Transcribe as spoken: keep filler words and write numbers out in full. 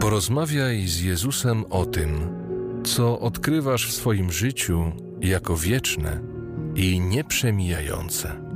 Porozmawiaj z Jezusem o tym, co odkrywasz w swoim życiu jako wieczne i nieprzemijające.